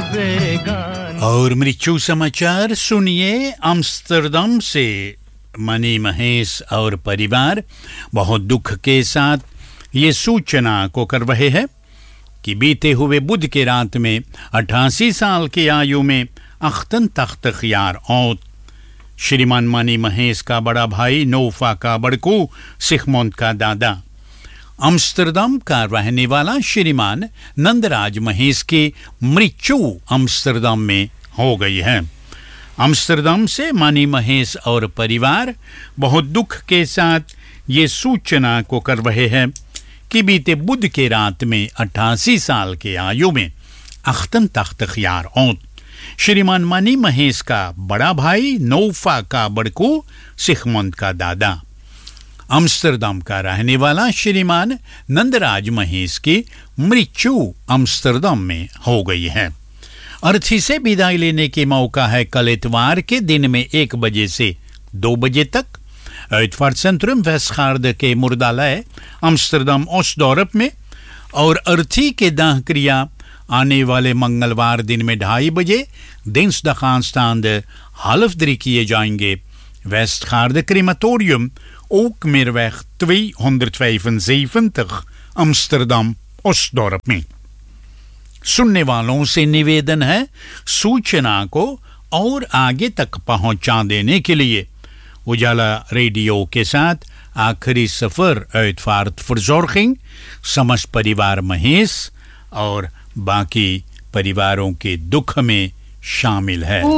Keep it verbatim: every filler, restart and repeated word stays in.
और मृत्यु समाचार सुनिए। अम्स्टरडम से मनी महेश और परिवार बहुत दुख के साथ ये सूचना को कर रहे हैं कि बीते हुए बुध के रात में अट्ठासी साल की आयु में अख्तन तख्तखियार औत श्रीमान मनी महेश का बड़ा भाई नोफा का बड़कू सिखमोंद का दादा अम्स्टरडम का रहने वाला श्रीमान नंदराज महेश की मृत्यु अम्स्टरडम में हो गई है। अम्स्टरडम से मनी महेश और परिवार बहुत दुख के साथ ये सूचना को कर रहे हैं कि बीते बुध के रात में अट्ठासी साल के आयु में अख्तन तख्तखियार औत श्रीमान मनी महेश का बड़ा भाई नोफा का बड़कू सिखमोंद का दादा अम्स्टरडम का रहने वाला श्रीमान नंदराज महेश की मृत्यु अम्स्टरडम में हो गई है। अर्थी से विदाई लेने के मौका है कल इतवार के दिन में एक बजे से दो बजे तक uitvaartcentrum Westgaarde के मुर्दालय अम्स्टरडम ओस्टडोर्प में और अर्थी के दाह क्रिया आने वाले मंगलवार दिन में ढाई बजे दिnsdagaanstaan half drie किए जाएंगे। Westgaarde crematorium Ookmeerweg tweehonderdvijfenzeventig Amsterdam Osdorp में। सुनने वालों से निवेदन है सूचना को और आगे तक पहुंचा देने के लिए उजाला रेडियो के साथ आखिरी सफर uitvaartverzorging समस्त परिवार महेश और बाकी परिवारों के दुख में शामिल है।